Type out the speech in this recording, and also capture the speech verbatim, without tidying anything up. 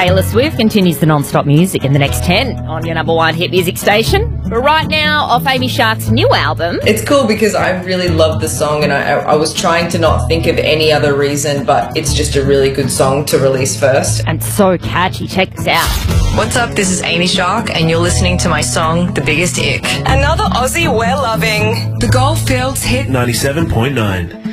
Taylor Swift continues the non-stop music in the next ten on your number one hit music station. But right now, off Amy Shark's new album. It's cool because I really love the song, and I, I was trying to not think of any other reason, but it's just a really good song to release first. And so catchy. Check this out. What's up? This is Amy Shark, and you're listening to my song, The Biggest Ick. Another Aussie we're loving. The Goldfields hit ninety-seven point nine.